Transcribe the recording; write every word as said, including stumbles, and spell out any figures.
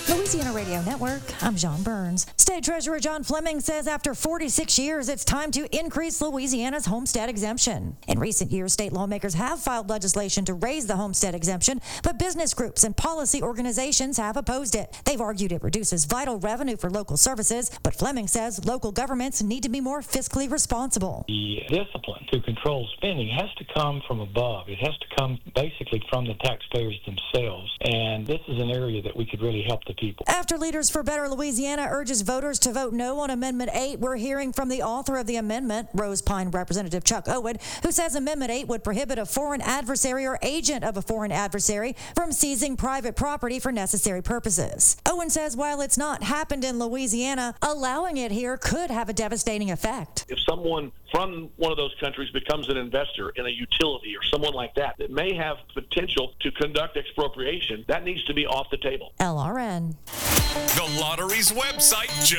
Louisiana Radio Network, I'm John Burns. State Treasurer John Fleming says after forty-six years, it's time to increase Louisiana's homestead exemption. In recent years, state lawmakers have filed legislation to raise the homestead exemption, but business groups and policy organizations have opposed it. They've argued it reduces vital revenue for local services, but Fleming says local governments need to be more fiscally responsible. The discipline to control spending has to come from above. It has to come basically from the taxpayers themselves, and this is an area that we could really help the people. After Leaders for Better Louisiana urges voters to vote no on Amendment eight, we're hearing from the author of the amendment, Rose Pine Representative Chuck Owen, who says Amendment eight would prohibit a foreign adversary or agent of a foreign adversary from seizing private property for necessary purposes. Owen says while it's not happened in Louisiana, allowing it here could have a devastating effect. If someone from one of those countries becomes an investor in a utility or someone like that that may have potential to conduct expropriation, that needs to be off the table. L R N. The lottery's website.